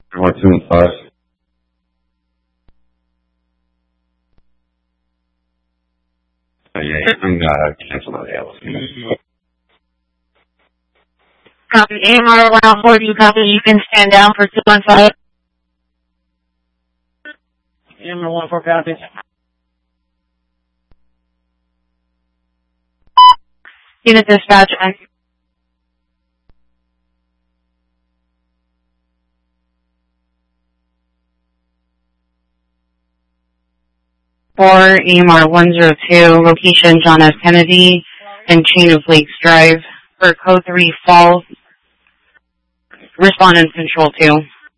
125. Oh, yeah, I'm gonna cancel my LC. Copy. AMR 104, do you copy? You can stand down for 215. AMR 104, copy. Unit dispatch. For AMR 102, location John F. Kennedy and Chain of Lakes Drive. For code 3 false. Respondent control 2.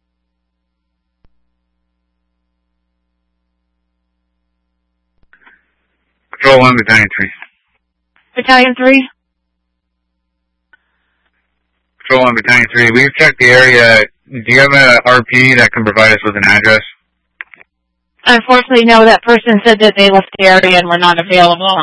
Control 1, Battalion 3. Battalion 3? Control 1, Battalion 3. We've checked the area. Do you have a RP that can provide us with an address? Unfortunately, no. That person said that they left the area and were not available.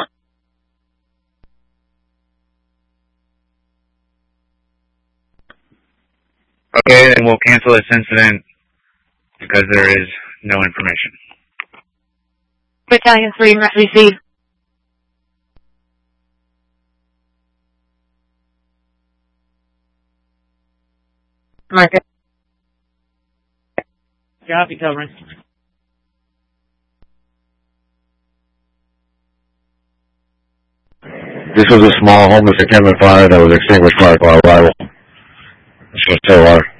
Okay, then we'll cancel this incident because there is no information. Battalion 3, receive. Market. Copy, covering. This was a small homeless encampment fire that was extinguished prior to our arrival. This was still water.